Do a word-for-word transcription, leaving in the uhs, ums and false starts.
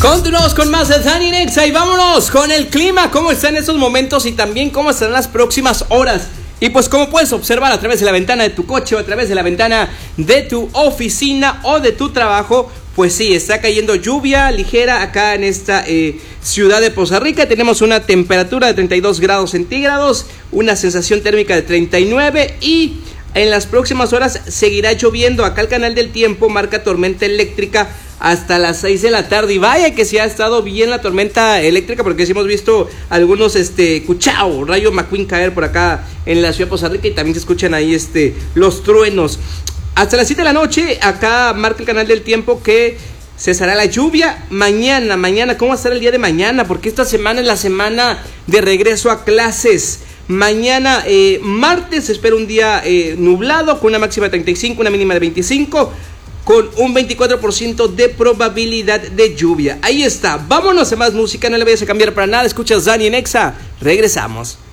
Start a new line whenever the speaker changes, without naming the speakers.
Continuamos con más de Dani Nexa y vámonos con el clima, cómo está en estos momentos y también cómo estarán las próximas horas. Y pues como puedes observar a través de la ventana de tu coche o a través de la ventana de tu oficina o de tu trabajo, pues sí, está cayendo lluvia ligera acá en esta eh, ciudad de Poza Rica. Tenemos una temperatura de treinta y dos grados centígrados, una sensación térmica de treinta y nueve y en las próximas horas seguirá lloviendo. Acá el canal del tiempo marca tormenta eléctrica hasta las seis de la tarde. Y vaya que sí ha estado bien la tormenta eléctrica, porque sí hemos visto algunos este cuchao, rayo McQueen caer por acá en la ciudad de Poza Rica y también se escuchan ahí este los truenos. Hasta las siete de la noche, acá marca el canal del tiempo que cesará la lluvia. Mañana, mañana, ¿cómo va a estar el día de mañana? Porque esta semana es la semana de regreso a clases. Mañana, eh, martes, se espera un día eh, nublado con una máxima de treinta y cinco, una mínima de veinticinco, con un veinticuatro por ciento de probabilidad de lluvia. Ahí está, vámonos a más música, no le vayas a cambiar para nada. Escuchas Dani Nexa, regresamos.